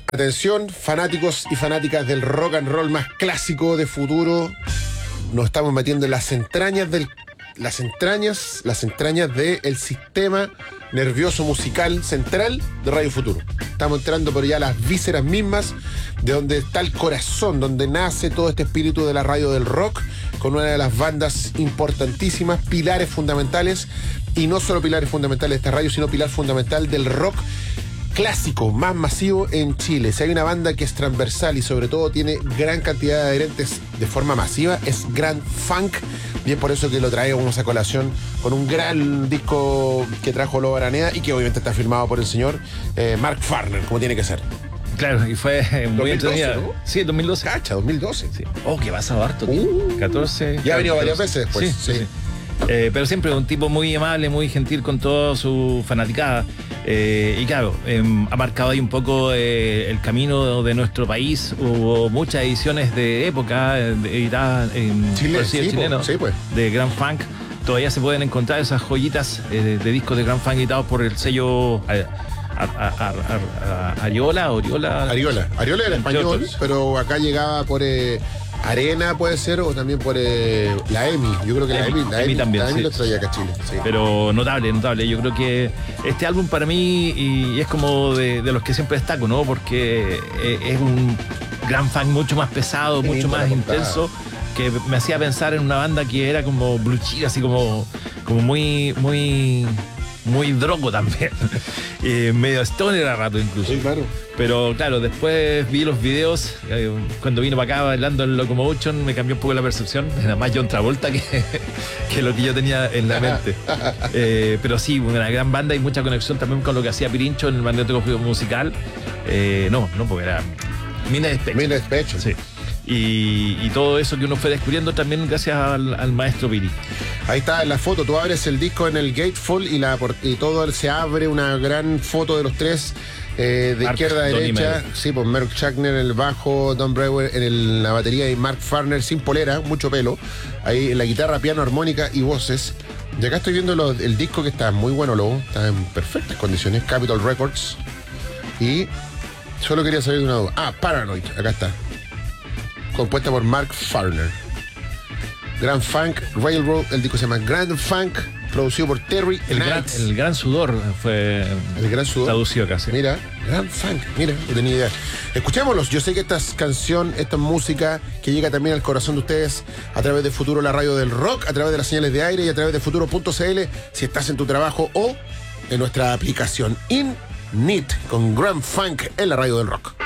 Atención, fanáticos y fanáticas del rock and roll más clásico de Futuro. Nos estamos metiendo en las entrañas del sistema nervioso musical central de Radio Futuro. Estamos entrando por ya las vísceras mismas, de donde está el corazón, donde nace todo este espíritu de la radio del rock, con una de las bandas importantísimas, pilares fundamentales, y no solo pilares fundamentales de esta radio, sino pilar fundamental del rock clásico más masivo en Chile. Si hay una banda que es transversal y sobre todo tiene gran cantidad de adherentes de forma masiva, es Grand Funk, y es por eso que lo traemos a colación con un gran disco que trajo Lobo Araneda y que obviamente está firmado por el señor Mark Farner, como tiene que ser. Claro, y fue muy entretenida. ¿No? Sí, 2012. Cacha, 2012. Sí. Oh, que pasado harto. 14. Ya ha venido varias veces después. Sí. Pero siempre un tipo muy amable, muy gentil con toda su fanaticada. Y claro, ha marcado ahí un poco el camino de nuestro país. Hubo muchas ediciones de época editadas en Chile, chileno, pues. de Grand Funk. Todavía se pueden encontrar esas joyitas de discos de Grand Funk editados por el sello Ariola era español, pero acá llegaba por Arena, puede ser, o también por la EMI. Yo creo que la EMI también, la EMI lo traía acá a Chile, sí. Pero notable. Yo creo que este álbum para mí y es como de los que siempre destaco, ¿no? Porque es un Grand Funk mucho más pesado, mucho más intenso, que me hacía pensar en una banda que era como Blue Cheer, así como muy drogo también. Medio stoner a rato incluso. Sí, claro. Pero claro, después vi los videos, cuando vino para acá bailando en Locomotion, me cambió un poco la percepción. Era más John Travolta que lo que yo tenía en la mente. Pero sí, una gran banda y mucha conexión también con lo que hacía Pirincho en el Magnético Musical. No, porque era Mina Despecho. Sí. Y todo eso que uno fue descubriendo también gracias al maestro Piri. Ahí está en la foto, tú abres el disco en el gatefold y todo se abre, una gran foto de los tres, de Mark, izquierda a derecha. Sí, pues Merck Schackner en el bajo, Don Brewer en la batería y Mark Farner sin polera, mucho pelo. Ahí en la guitarra, piano, armónica y voces. Y acá estoy viendo el disco que está muy bueno, Lobo, está en perfectas condiciones, Capitol Records. Y solo quería saber de una duda. Paranoid, acá está. Compuesta por Mark Farner. Grand Funk Railroad, el disco se llama Grand Funk, producido por Terry Knights. El Gran Sudor fue el Gran Sudor traducido casi. Mira, Grand Funk, mira, no tenía idea. Escuchémoslos, yo sé que esta canción, esta música que llega también al corazón de ustedes a través de Futuro, la radio del rock, a través de las señales de aire y a través de futuro.cl, si estás en tu trabajo o en nuestra aplicación InNit con Grand Funk en la radio del rock.